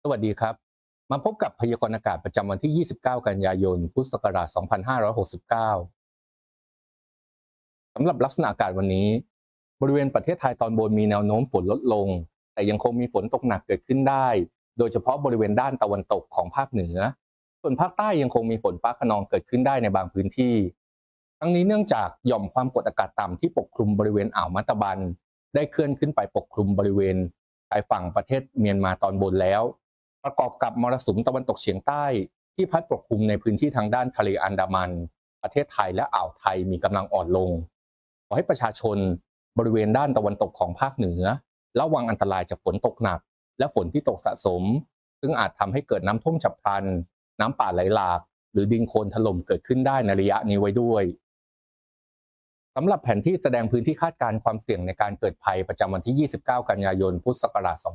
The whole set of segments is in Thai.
สวัสดีครับ มาพบกับพยากรณ์อากาศประจำวันที่ 29 กันยายน พุทธศักราช 2569 สำหรับลักษณะอากาศวันนี้บริเวณประเทศไทยตอนบนมีแนวโน้มฝนลดลงแต่ยังคงมีฝนตกหนักเกิดขึ้นได้โดยเฉพาะบริเวณด้านตะวันตกของภาคเหนือส่วนภาคใต้ยังคงมีฝนฟ้าคะนองเกิดขึ้นได้ในบางพื้นที่ทั้งนี้เนื่องจากหย่อมความกดอากาศต่ำที่ปกคลุมบริเวณอ่าวมัตตบันได้เคลื่อนขึ้นไปปกคลุมบริเวณชายฝั่งประเทศเมียนมาตอนบนแล้วประกอบกับมรสุมตะวันตกเฉียงใต้ที่พัดปกคลุมในพื้นที่ทางด้านทะเลอันดามันประเทศไทยและอ่าวไทยมีกำลังอ่อนลง ขอให้ประชาชนบริเวณด้านตะวันตกของภาคเหนือระวังอันตรายจากฝนตกหนักและฝนที่ตกสะสมซึ่งอาจทำให้เกิดน้ำท่วมฉับพลันน้ำป่าไหลหลากหรือดินโคลนถล่มเกิดขึ้นได้ในระยะนี้ไว้ด้วยสำหรับแผนที่แสดงพื้นที่คาดการณ์ความเสี่ยงในการเกิดภัยประจำวันที่ 29 กันยายน พุทธศักราช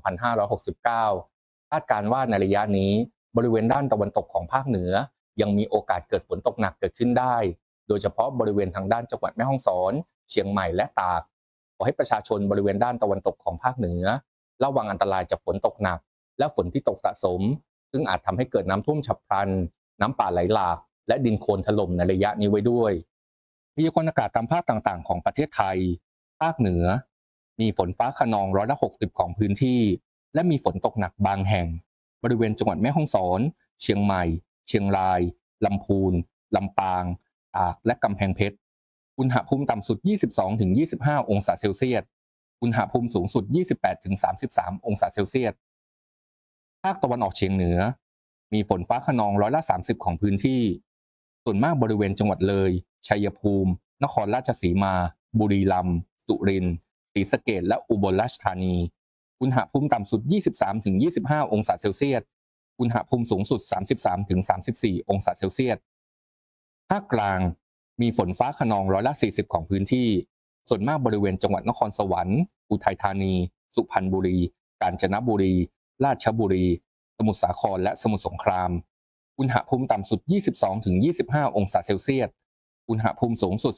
2569 คาดการณ์ว่าในระยะนี้บริเวณด้านตะวันตกของภาคเหนือยังมีโอกาสเกิดฝนตกหนักเกิดขึ้นได้โดยเฉพาะบริเวณทางด้านจังหวัดแม่ฮ่องสอนเชียงใหม่และตากขอให้ประชาชนบริเวณด้านตะวันตกของภาคเหนือระวังอันตรายจากฝนตกหนักและฝนที่ตกสะสมซึ่งอาจทำให้เกิดน้ำท่วมฉับพลันน้ำป่าไหลหลากและดินโคลนถล่มในระยะนี้ไว้ด้วยพยากรณ์อากาศตามภาคต่างๆของประเทศไทยภาคเหนือมีฝนฟ้าคะนอง60%ของพื้นที่และมีฝนตกหนักบางแห่งบริเวณจังหวัดแม่ฮ่องสอนเชียงใหม่เชียงรายลำพูนลำปางตากและกำแพงเพชรอุณหภูมิต่ำสุด 22-25 องศาเซลเซียสอุณหภูมิสูงสุด 28-33 องศาเซลเซียสภาคตะวันออกเฉียงเหนือมีฝนฟ้าคะนอง30%ของพื้นที่ส่วนมากบริเวณจังหวัดเลยชัยภูมินครราชสีมาบุรีรัมย์สุรินทร์ศรีสะเกษและอุบลราชธานีอุณหภูมิต่ำสุด 23-25 องศาเซลเซียสอุณหภูมิสูงสุด 33-34 องศาเซลเซียสภาคกลางมีฝนฟ้าคะนอง40%ของพื้นที่ส่วนมากบริเวณจังหวัดนครสวรรค์อุทัยธานีสุพรรณบุรีกาญจนบุรีราชบุรีสมุทรสาครและสมุทรสงครามอุณหภูมิต่ำสุด 22-25 องศาเซลเซียสอุณหภูมิสูงสุด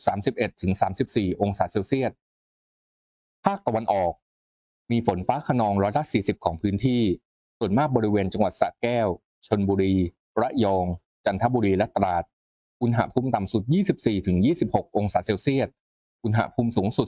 31-34 องศาเซลเซียสภาคตะวันออกมีฝนฟ้าคะนอง40%ของพื้นที่ส่วนมากบริเวณจังหวัดสระแก้วชลบุรีระยองจันทบุรีและตราดอุณหภูมิต่ำสุด 24-26 องศาเซลเซียสอุณหภูมิสูงสุด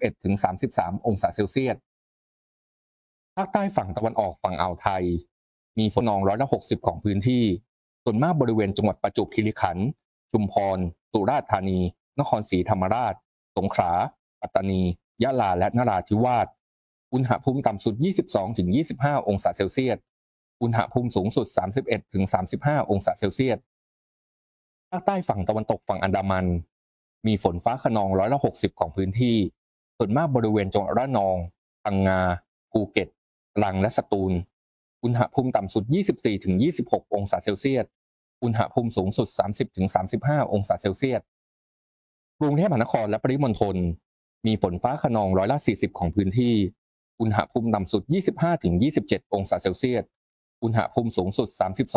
31-33 องศาเซลเซียสภาคใต้ฝั่งตะวันออกฝั่งอ่าวไทยมีฝนนอง60%ของพื้นที่ส่วนมากบริเวณจังหวัดประจวบคีรีขันธ์ชุมพรสุราษฎร์ธานีนครศรีธรรมราชสงขลาปัตตานียะลาและนราธิวาสอุณหภูมิต่ำสุด 22-25 องศาเซลเซียสอุณหภูมิสูงสุด 31-35 องศาเซลเซียสภาคใต้ฝั่งตะวันตกฝั่งอันดามันมีฝนฟ้าคะนอง60%ของพื้นที่ส่วนมากบริเวณจังหวัดระนองพังงาภูเก็ตตรังและสตูลอุณหภูมิต่ำสุด 24-26 องศาเซลเซียสอุณหภูมิสูงสุด 30-35 องศาเซลเซียสกรุงเทพมหานครและปริมณฑลมีฝนฟ้าคะนอง40%ของพื้นที่อุณหภูมิต่ำสุด 25-27 องศาเซลเซียสอุณหภูมิสูงสุด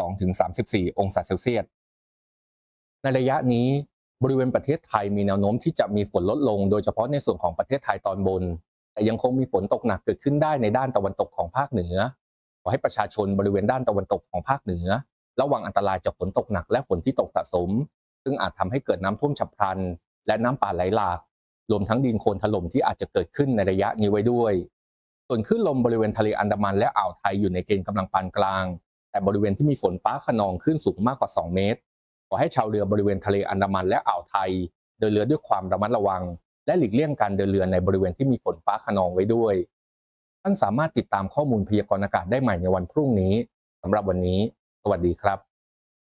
32-34 องศาเซลเซียสในระยะนี้บริเวณประเทศไทยมีแนวโน้มที่จะมีฝนลดลงโดยเฉพาะในส่วนของประเทศไทยตอนบนแต่ยังคงมีฝนตกหนักเกิดขึ้นได้ในด้านตะวันตกของภาคเหนือขอให้ประชาชนบริเวณด้านตะวันตกของภาคเหนือระวังอันตรายจากฝนตกหนักและฝนที่ตกสะสมซึ่งอาจทำให้เกิดน้ำท่วมฉับพลันและน้ำป่าไหลหลากรวมทั้งดินโคลนถล่มที่อาจจะเกิดขึ้นในระยะนี้ไว้ด้วยส่วนคลื่นลมบริเวณทะเลอันดามันและอ่าวไทยอยู่ในเกณฑ์กำลังปานกลางแต่บริเวณที่มีฝนฟ้าคะนองคลื่นสูงมากกว่า2 เมตรขอให้ชาวเรือบริเวณทะเลอันดามันและอ่าวไทยเดินเรือด้วยความระมัดระวังและหลีกเลี่ยงการเดินเรือในบริเวณที่มีฝนฟ้าคะนองไว้ด้วยท่านสามารถติดตามข้อมูลพยากรณ์อากาศได้ใหม่ในวันพรุ่งนี้สำหรับวันนี้สวัสดีครับ